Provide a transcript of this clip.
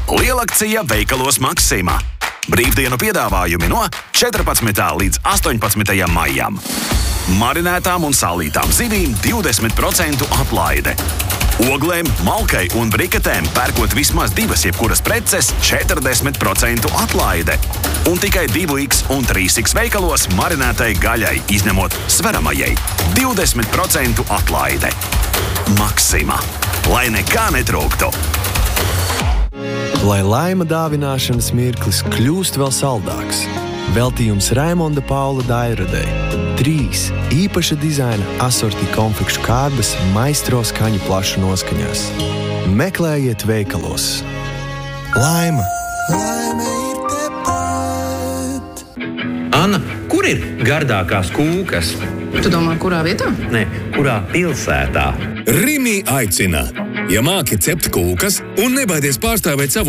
Lielakcija veikalos Maksima. Brīvdienu piedāvājumi no 14. līdz 18. maijam. Marinētām un sālītām zivīm 20% atlaide. Oglēm, malkai un briketēm pērkot vismaz 2 jebkuras preces 40% atlaide. Un tikai 2X un 3X veikalos marinētai gaļai, izņemot sveramajai, 20% atlaide. Maksima. Lai nekā netrūktu. Lai laima dāvināšanas mirklis kļūst vēl saldāks. Veltījums Raimonda Paula Dairadei. 3 īpaša dizaina asorti konfekšu kārbas maistro skaņu plašu noskaņās. Meklējiet veikalos. Laima. Laime ir tepat. Anna, kur ir gardākās kūkas? Tu domā, kurā vietā? Nē, kurā pilsētā? Rimi aicina. Ja māki cept kūkas un nebaidies pārstāvēt savu